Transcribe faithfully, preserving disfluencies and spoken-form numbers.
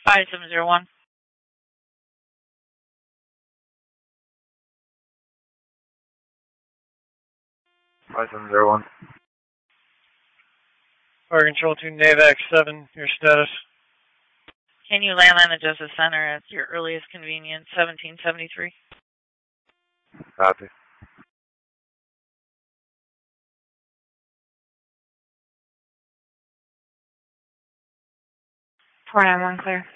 five seven zero one. five seven zero one. Fire Control to NAVAC seven, your status. Can you land on the Justice Center at your earliest convenience, seventeen seventy-three? Copy. four nine one clear.